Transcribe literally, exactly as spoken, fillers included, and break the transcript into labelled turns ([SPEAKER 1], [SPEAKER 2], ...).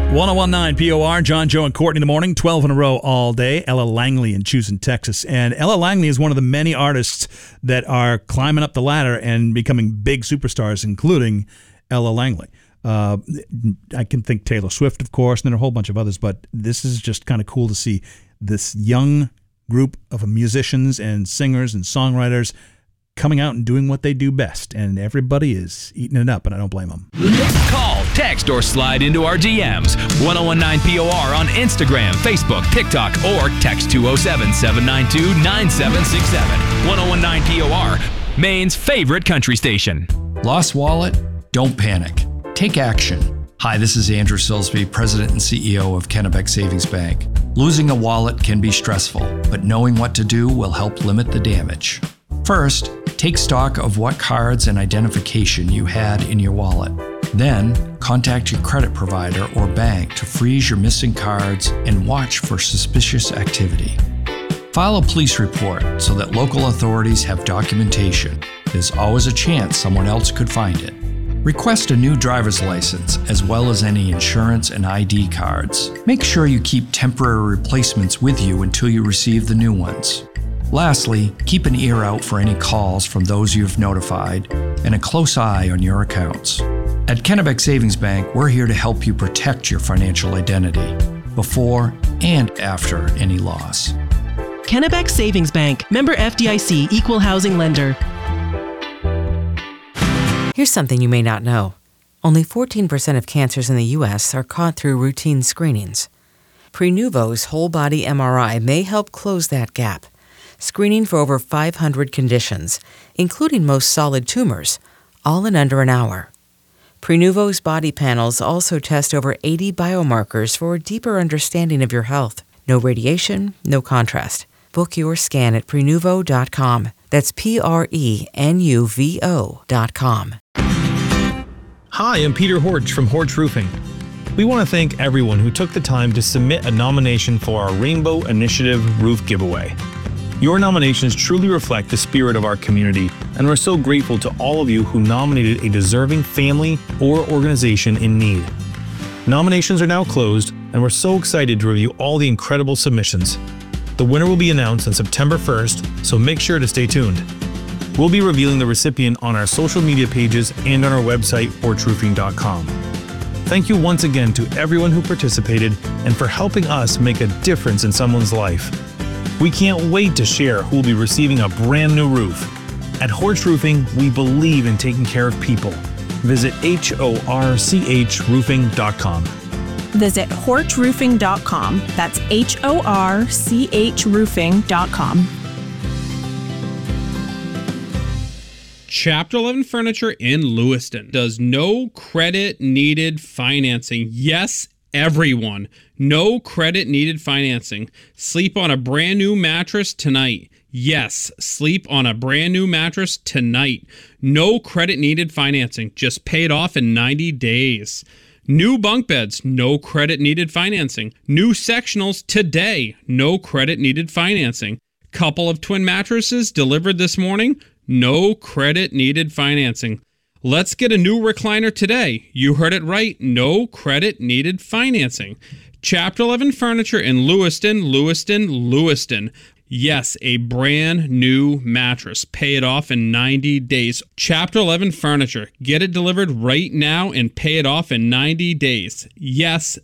[SPEAKER 1] one oh one point nine P O R, John, Joe, and Courtney in the morning, twelve in a row all day. Ella Langley in Choosing, Texas. And Ella Langley is one of the many artists that are climbing up the ladder and becoming big superstars, including Ella Langley. Uh, I can think Taylor Swift, of course, and then a whole bunch of others, but this is just kind of cool to see this young group of musicians and singers and songwriters coming out and doing what they do best, and everybody is eating it up, and I don't blame them.
[SPEAKER 2] Call, text, or slide into our D Ms. one oh one point nine P O R on Instagram, Facebook, TikTok, or text two oh seven, seven nine two, nine seven six seven. one oh one point nine P O R, Maine's favorite country station.
[SPEAKER 3] Lost wallet? Don't panic. Take action. Hi, this is Andrew Silsby, President and C E O of Kennebec Savings Bank. Losing a wallet can be stressful, but knowing what to do will help limit the damage. First, take stock of what cards and identification you had in your wallet. Then, contact your credit provider or bank to freeze your missing cards and watch for suspicious activity. File a police report so that local authorities have documentation. There's always a chance someone else could find it. Request a new driver's license as well as any insurance and I D cards. Make sure you keep temporary replacements with you until you receive the new ones. Lastly, keep an ear out for any calls from those you've notified and a close eye on your accounts. At Kennebec Savings Bank, we're here to help you protect your financial identity before and after any loss.
[SPEAKER 4] Kennebec Savings Bank, member F D I C, equal housing lender.
[SPEAKER 5] Here's something you may not know. Only fourteen percent of cancers in the U S are caught through routine screenings. Prenuvo's whole-body M R I may help close that gap, screening for over five hundred conditions, including most solid tumors, all in under an hour. Prenuvo's body panels also test over eighty biomarkers for a deeper understanding of your health. No radiation, no contrast. Book your scan at prenuvo dot com. That's P R E N U V O dot com.
[SPEAKER 6] Hi, I'm Peter Horch from Horch Roofing. We want to thank everyone who took the time to submit a nomination for our Rainbow Initiative Roof Giveaway. Your nominations truly reflect the spirit of our community, and we're so grateful to all of you who nominated a deserving family or organization in need. Nominations are now closed, and we're so excited to review all the incredible submissions. The winner will be announced on September first, so make sure to stay tuned. We'll be revealing the recipient on our social media pages and on our website, horch roofing dot com. Thank you once again to everyone who participated and for helping us make a difference in someone's life. We can't wait to share who will be receiving a brand new roof. At Horch Roofing, we believe in taking care of people. Visit H O R C H roofing dot com.
[SPEAKER 7] Visit horch roofing dot com. That's H O R C H roofing dot com.
[SPEAKER 8] Chapter eleven Furniture in Lewiston does no credit needed financing. Yes, everyone. No credit needed financing. Sleep on a brand new mattress tonight. Yes, sleep on a brand new mattress tonight. No credit needed financing. Just pay it off in ninety days. New bunk beds, no credit needed financing. New sectionals today, no credit needed financing. Couple of twin mattresses delivered this morning, no credit needed financing. Let's get a new recliner today. You heard it right, no credit needed financing. Chapter eleven Furniture in Lewiston, Lewiston, Lewiston. Yes, a brand new mattress. Pay it off in ninety days. Chapter eleven Furniture. Get it delivered right now and pay it off in ninety days. Yes,